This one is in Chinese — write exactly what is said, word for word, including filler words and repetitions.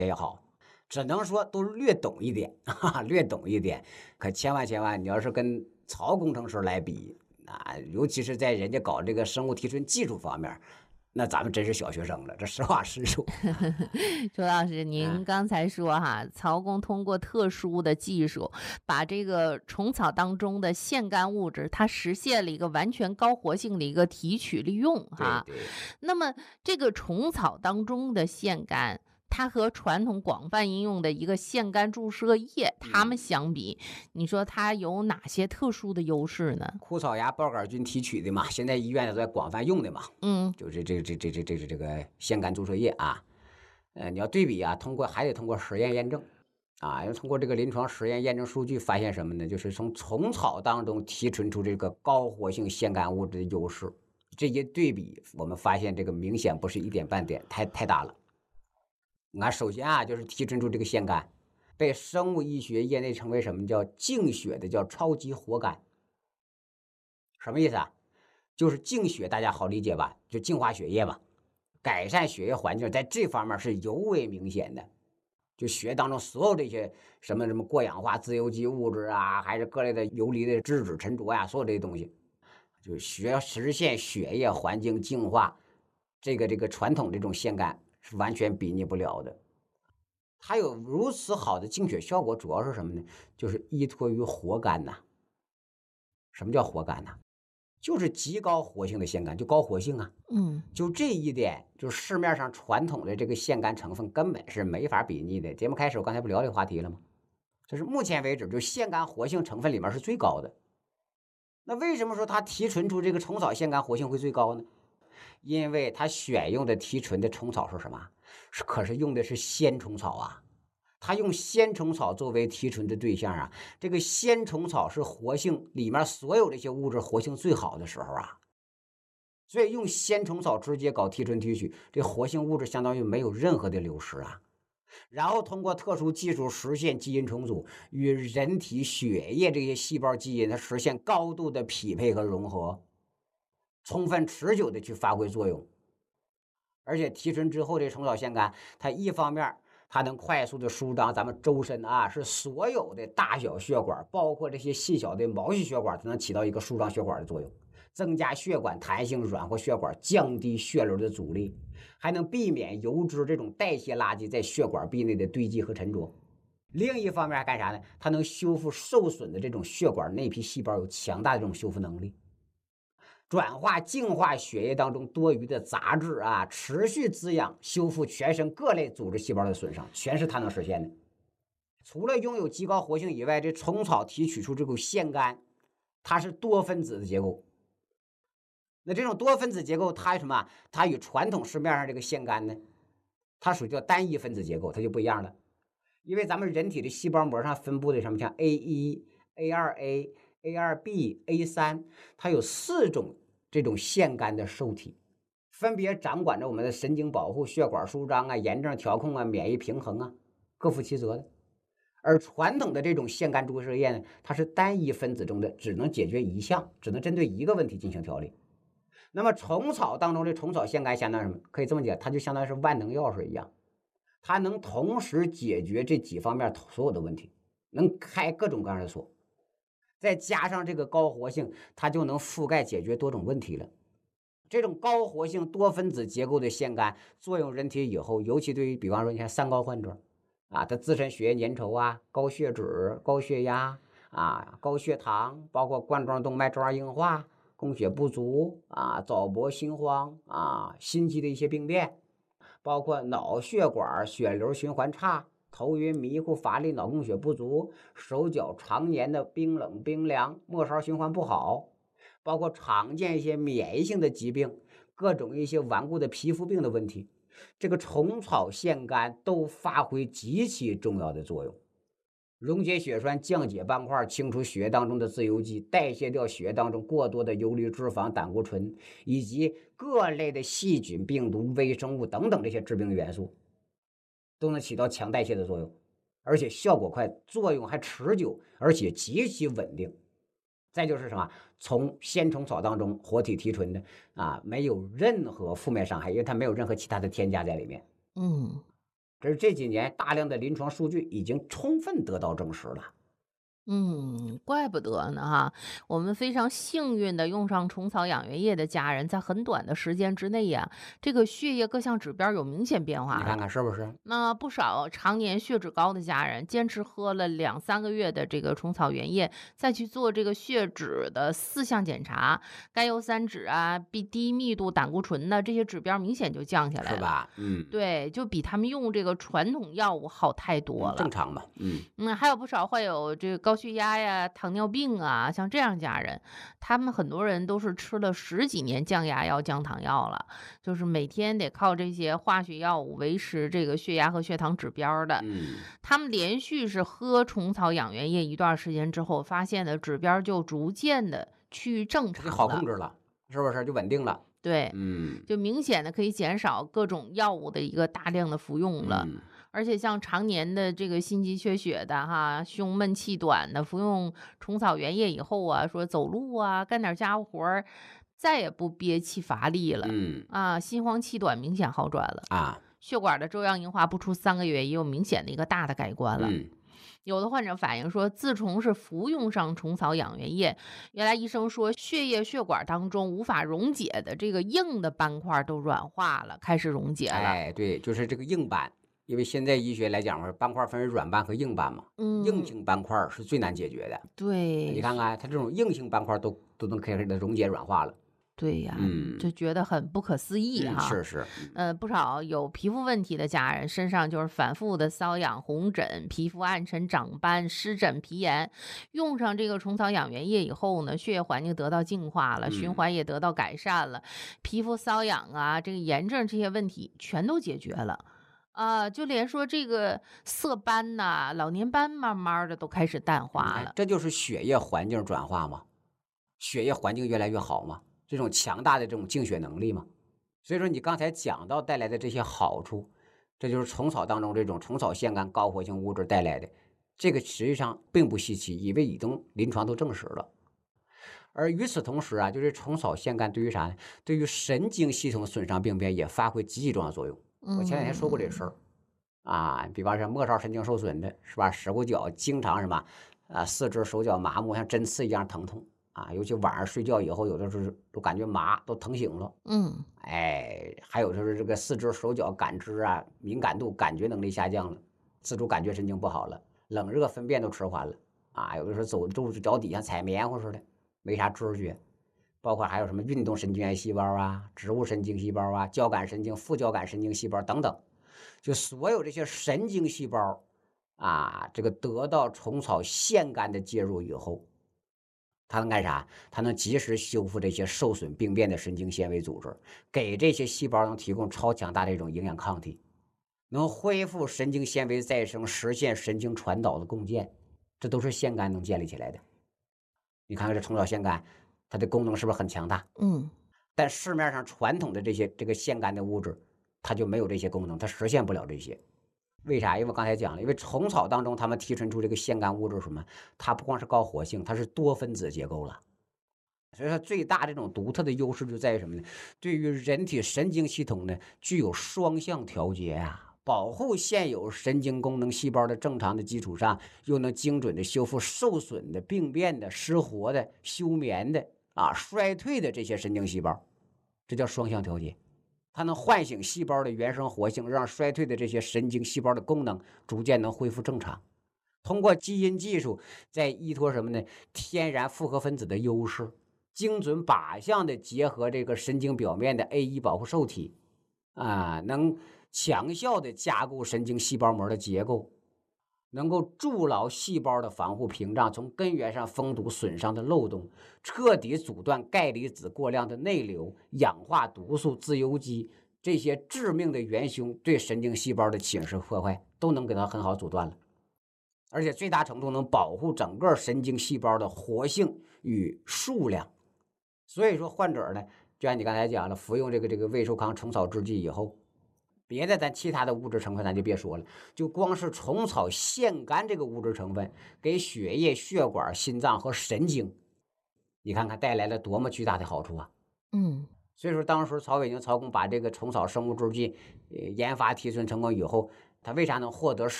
也好，只能说都略懂一点，哈哈，略懂一点。可千万千万，你要是跟曹工程师来比，啊，尤其是在人家搞这个生物提纯技术方面，那咱们真是小学生了，这实话实说。 周老师， 嗯， 您刚才说哈，曹公通过特殊的技术，把这个虫草当中的腺苷物质，它实现了一个完全高活性的一个提取利用哈。 对对。 那么这个虫草当中的腺苷，它和传统广泛应用的一个腺苷注射液，它们嗯， 相比，你说它有哪些特殊的优势呢？ 枯草芽孢杆菌提取的嘛，现在医院都在广泛用的嘛， 嗯就是这这这这这这这个腺苷注射液啊。呃，你要对比啊，通过还得通过实验验证啊，要通过这个临床实验验证数据发现什么呢？就是从虫草当中提纯出这个高活性腺苷物质的优势。这一对比，我们发现这个明显不是一点半点，太太大了。你看，首先啊，就是提纯出这个腺苷，被生物医学业内称为什么叫净血的叫超级活苷。什么意思啊？就是净血，大家好理解吧？就净化血液吧，改善血液环境，在这方面是尤为明显的。就血液当中所有这些什么什么过氧化自由基物质啊，还是各类的游离的质子沉着呀、所有这些东西，就血实现血液环境净化，这个这个传统这种腺苷是完全比拟不了的。它有如此好的净血效果，主要是什么呢？就是依托于活苷呐。什么叫活苷呐？就是极高活性的腺苷，就高活性啊。 嗯。 就这一点，就市面上传统的这个腺苷成分根本是没法比拟的。节目开始我刚才不聊这个话题了吗？就是目前为止，就腺苷活性成分里面是最高的。那为什么说它提纯出这个虫草腺苷活性会最高呢？因为它选用的提纯的虫草是什么？是可是用的是鲜虫草啊。它用鲜虫草作为提纯的对象啊，这个鲜虫草是活性里面所有这些物质活性最好的时候啊，所以用鲜虫草直接搞提纯提取，这活性物质相当于没有任何的流失啊。然后通过特殊技术实现基因重组，与人体血液这些细胞基因它实现高度的匹配和融合，充分持久的去发挥作用。而且提纯之后，这虫草腺苷，它一方面它能快速的舒张咱们周身啊，是所有的大小血管，包括这些细小的毛细血管，它能起到一个舒张血管的作用，增加血管弹性，软化血管，降低血流的阻力，还能避免油脂这种代谢垃圾在血管壁内的堆积和沉着。另一方面还干啥呢？它能修复受损的这种血管内皮细胞，有强大的这种修复能力。转化净化血液当中多余的杂质啊，持续滋养修复全身各类组织细胞的损伤，全是它能实现的。除了拥有极高活性以外，这虫草提取出这个腺苷，它是多分子的结构。那这种多分子结构，它什么？它与传统市面上这个腺苷呢，它属于叫单一分子结构，它就不一样了。因为咱们人体的细胞膜上分布的什么，像 A 一、A 二 A、A 二 B、A 三，它有四种这种腺苷的受体，分别掌管着我们的神经保护、血管舒张啊、炎症调控啊、免疫平衡啊，各负其责的。而传统的这种腺苷注射液呢，它是单一分子中的，只能解决一项，只能针对一个问题进行调理。那么虫草当中这虫草腺苷相当于什么？可以这么讲，它就相当于是万能药水一样，它能同时解决这几方面所有的问题，能开各种各样的锁。再加上这个高活性，它就能覆盖解决多种问题了。这种高活性多分子结构的腺苷作用人体以后，尤其对于比方说你看三高患者啊，他自身血液粘稠啊、高血脂、高血压啊、高血糖，包括冠状动脉粥样硬化、供血不足啊、早搏、心慌啊、心悸的一些病变，包括脑血管血流循环差、头晕迷糊、乏力、脑供血不足、手脚常年的冰冷冰凉、末梢循环不好，包括常见一些免疫性的疾病，各种一些顽固的皮肤病的问题，这个虫草腺苷都发挥极其重要的作用。溶解血栓，降解斑块，清除血液当中的自由基，代谢掉血液当中过多的游离脂肪、胆固醇，以及各类的细菌、病毒、微生物等等这些致病元素，都能起到强代谢的作用，而且效果快，作用还持久，而且极其稳定。再就是什么？从鲜虫草当中活体提纯的啊，没有任何负面伤害，因为它没有任何其他的添加在里面。 嗯。 这是这几年大量的临床数据已经充分得到证实了。 嗯，怪不得呢哈！我们非常幸运的用上虫草养元液的家人，在很短的时间之内呀，这个血液各项指标有明显变化你看了。 看是不是？ 那不少常年血脂高的家人，坚持喝了两三个月的这个虫草原液，再去做这个血脂的四项检查，甘油三酯啊、B 低密度胆固醇呢，这些指标明显就降下来了。 是吧？嗯对，就比他们用这个传统药物好太多嗯，正了。 常嘛。嗯嗯，还有不少患有这个高血压呀、糖尿病啊，像这样家人，他们很多人都是吃了十几年降压药、降糖药了，就是每天得靠这些化学药物维持这个血压和血糖指标的。 嗯， 他们连续是喝虫草养元液一段时间之后，发现的指标就逐渐的趋于正这就常了。 好控制了，是不是？就稳定了。 对， 嗯就明显的可以减少各种药物的一个大量的服用了。 嗯， 而且像常年的这个心肌缺血的哈，胸闷气短的，服用虫草原液以后啊，说走路啊，干点家务活儿，再也不憋气乏力了。 嗯啊，心慌气短明显好转了， 啊， 血管的粥样硬化不出三个月也有明显的一个大的改观了。 嗯有的患者反映说，自从是服用上虫草养元液，原来医生说血液血管当中无法溶解的这个硬的斑块都软化了，开始溶解了。 哎，对，就是这个硬斑，因为现在医学来讲嘛，斑块分为软斑和硬斑嘛，硬嗯， 性斑块是最难解决的。你对， 看看，它这种硬性斑块都都能开始的溶解软化了。 对呀， 嗯就觉得很不可思议嗯， 哈。 是是， 呃，不少有皮肤问题的家人身上就是反复的瘙痒、红疹、皮肤暗沉、长斑、湿疹、皮炎，用上这个虫草养元液以后呢，血液环境得到净化了，循嗯环也得到改善了，皮肤瘙痒啊、这个炎症这些问题全都解决了。啊、就连说这个色斑呐、老年斑，慢慢的都开始淡你看， 化了。 这就是血液环境转化嘛，血液环境越来越好嘛，这种强大的这种净血能力嘛。所以说，你刚才讲到带来的这些好处，这就是虫草当中这种虫草腺苷高活性物质带来的。这个实际上并不稀奇，因为已经临床都证实了。而与此同时啊，就是虫草腺苷对于啥呢？对于神经系统损伤病变也发挥积极重要作用。我前两天说过这事儿啊，比方说末梢神经受损的是吧？手脚经常什么啊，四肢手脚麻木，像针刺一样疼痛啊，尤其晚上睡觉以后，有的时候都感觉麻，都疼醒了。 嗯哎，还有就是这个四肢手脚感知啊，敏感度、感觉能力下降了，自主感觉神经不好了，冷热分辨都迟缓了啊，有的时候走路脚底下踩棉花似的，没啥知觉。包括还有什么运动神经元细胞啊、植物神经细胞啊、交感神经、副交感神经细胞等等，就所有这些神经细胞啊，这个得到虫草腺苷的介入以后，它能干啥？它能及时修复这些受损病变的神经纤维组织，给这些细胞能提供超强大的一种营养抗体，能恢复神经纤维再生，实现神经传导的共建，这都是腺苷能建立起来的。你看看这虫草腺苷，它的功能是不是很强大？ 嗯但市面上传统的这些这个腺苷的物质，它就没有这些功能，它实现不了这些。为啥？因为我刚才讲了，因为虫草当中他们提纯出这个腺苷物质什么，它不光是高活性，它是多分子结构了。所以说最大这种独特的优势就在于什么呢？对于人体神经系统呢，具有双向调节啊，保护现有神经功能细胞的正常的基础上，又能精准的修复受损的、病变的、失活的、休眠的啊、衰退的这些神经细胞，这叫双向调节。它能唤醒细胞的原生活性，让衰退的这些神经细胞的功能逐渐能恢复正常。通过基因技术，再依托什么呢？天然复合分子的优势，精准靶向的结合这个神经表面的 A 一 保护受体，啊，能强效的加固神经细胞膜的结构，能够筑牢细胞的防护屏障，从根源上封堵损伤的漏洞，彻底阻断钙离子过量的内流、氧化毒素、自由基这些致命的元凶对神经细胞的侵蚀破坏，都能给它很好阻断了。而且最大程度能保护整个神经细胞的活性与数量。所以说，患者呢，就像你刚才讲了，服用这个这个胃寿康虫草制剂以后，别的咱其他的物质成分咱就别说了，就光是虫草腺苷这个物质成分给血液、血管、心脏和神经，你看看带来了多么巨大的好处啊！ 嗯所以说，当时曹伟宁、曹工把这个虫草生物制剂呃研发提纯成功以后， 它为啥能获得